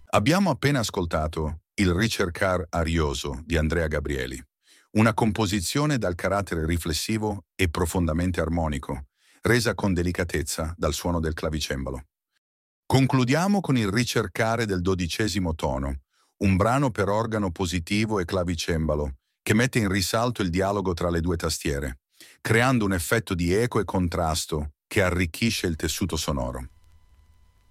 Abbiamo appena ascoltato Il ricercar arioso di Andrea Gabrieli, una composizione dal carattere riflessivo e profondamente armonico, resa con delicatezza dal suono del clavicembalo. Concludiamo con il ricercare del 12° tono, un brano per organo positivo e clavicembalo, che mette in risalto il dialogo tra le due tastiere, creando un effetto di eco e contrasto che arricchisce il tessuto sonoro.